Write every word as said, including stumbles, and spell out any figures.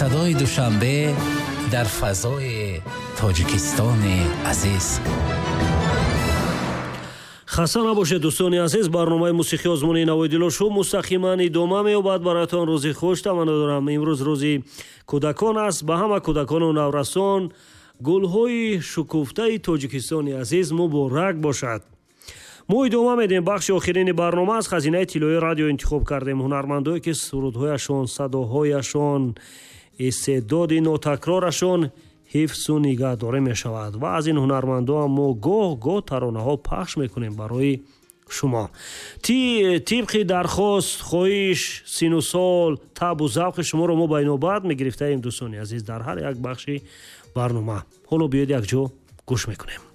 صدای دوشنبه در فضای تاجیکستان عزیز. خسته نباشед дӯстони азиз. барномаи мусиқӣ озмуни навоидилошу мустақиман идома меёбад. бароятон рӯзи хуш таманно дорам. имрӯз рӯзи кӯдакон аст. ба ҳама кӯдакону наврасон гулҳои шукуфтаи тоҷикистони азиз муборак бошад. мо идома медем. бахши охирини барнома аз хазинаи тиллои радио интихоб кардем. ҳунармандое ки сурудҳояшон, садоҳояшон, истеъдоди нотакрорашон ҳифзу нигаҳдорӣ мешавад ва аз ин ҳунармандоам мо гоҳ-гоҳ таронаҳо пахш мекунем барои шумо. Ти тибқи дархост, хоҳиш, сину сол, табу завқи шуморо мо ба инобат мегирифтаем дӯстони азиз дар ҳар як бахши барнома. ҳоло биёед якҷо гӯш мекунем.